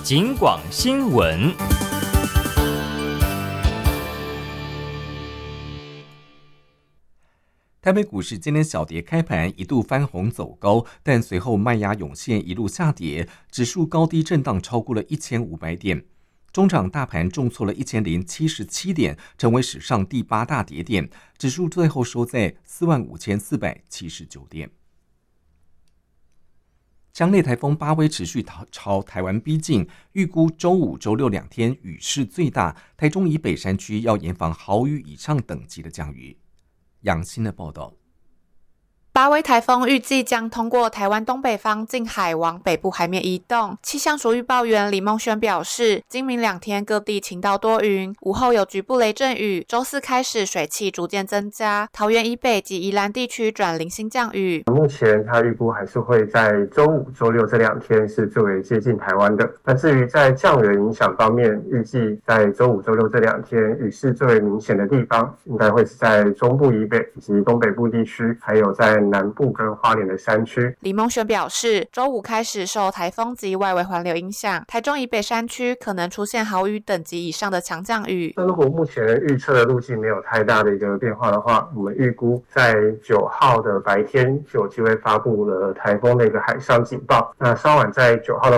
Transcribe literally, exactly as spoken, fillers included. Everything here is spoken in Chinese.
警广新闻。 台北股市今天小跌开盘，一度翻红走高，但随后卖压涌现，一路下跌，指数高低震荡超过了一千五百点。中场大盘重挫了一千零七十七点，成为史上第八大跌点，指数最后收在四万五千四百七十九点。强烈台风巴威持续朝台湾逼近，预估周五、周六两天雨势最大，台中以北山区要严防豪雨以上等级的降雨。杨欣的报道。 巴威台风预计将通过台湾东北方近海往北部海面移动。气象署预报员李梦轩表示，今明两天各地晴到多云，午后有局部雷阵雨，周四开始水汽逐渐增加，桃园以北及宜兰地区转零星降雨。 目前他预估还是会在周五、周六这两天是最为接近台湾的。那至于在降雨影响方面，预计在周五、周六这两天雨势最为明显的地方，应该会是在中部以北以及东北部地区，还有在南部跟花莲的山区。 李梦轩表示，周五开始受台风及外围环流影响，台中以北山区可能出现豪雨等级以上的强降雨。 那如果目前预测的路径没有太大的一个变化的话，我们预估在九号的白天就有机会发布了台风的一个海上警报。那稍晚在九号的